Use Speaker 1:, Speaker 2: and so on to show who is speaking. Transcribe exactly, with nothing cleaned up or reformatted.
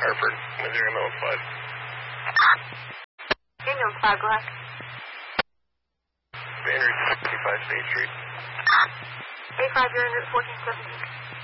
Speaker 1: Hartford, Missouri, Middle five.
Speaker 2: Daniel five, go ahead.
Speaker 1: Andrew, fifty-five State Street.
Speaker 2: A five, you're in route fourteen seventeen.